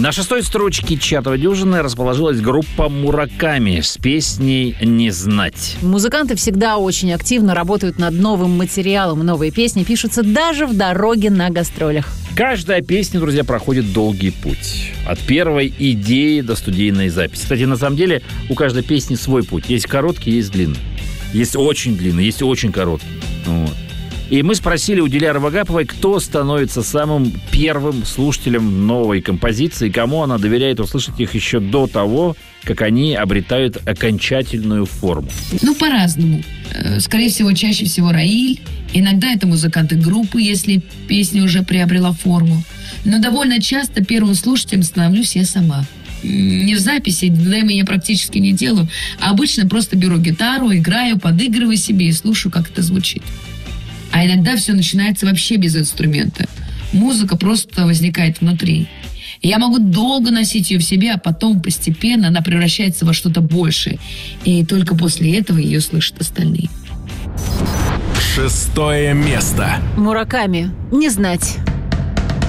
На 6-й строчке чартовой дюжины расположилась группа «Мураками» с песней «Не знать». Музыканты всегда очень активно работают над новым материалом. Новые песни пишутся даже в дороге на гастролях. Каждая песня, друзья, проходит долгий путь. От первой идеи до студийной записи. Кстати, на самом деле, у каждой песни свой путь. Есть короткий, есть длинный. Есть очень длинный, есть очень короткий. Вот. И мы спросили у Диляры Вагаповой, кто становится самым первым слушателем новой композиции, кому она доверяет услышать их еще до того, как они обретают окончательную форму. По-разному. Скорее всего, чаще всего Раиль. Иногда это музыканты группы, если песня уже приобрела форму. Но довольно часто первым слушателем становлюсь я сама. Не в записи, демо я практически не делаю, а обычно просто беру гитару, играю, подыгрываю себе и слушаю, как это звучит. А иногда все начинается вообще без инструмента. Музыка просто возникает внутри. И я могу долго носить ее в себе, а потом постепенно она превращается во что-то большее. И только после этого ее слышат остальные. 6-е место. Мураками. Не знать.